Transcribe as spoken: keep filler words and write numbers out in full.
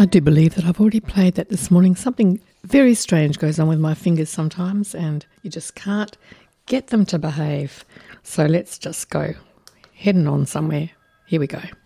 I do believe that I've already played that this morning. Something very strange goes on with my fingers sometimes, and you just can't get them to behave. So let's just go heading on somewhere. Here we go.